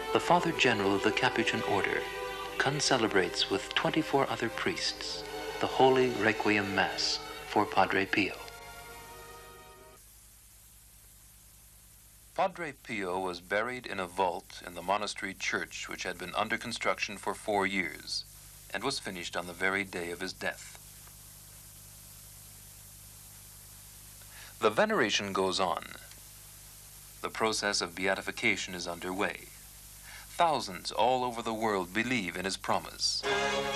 the Father General of the Capuchin Order concelebrates with 24 other priests the Holy Requiem Mass for Padre Pio. Padre Pio was buried in a vault in the monastery church which had been under construction for 4 years and was finished on the very day of his death. The veneration goes on. The process of beatification is underway. Thousands all over the world believe in his promise.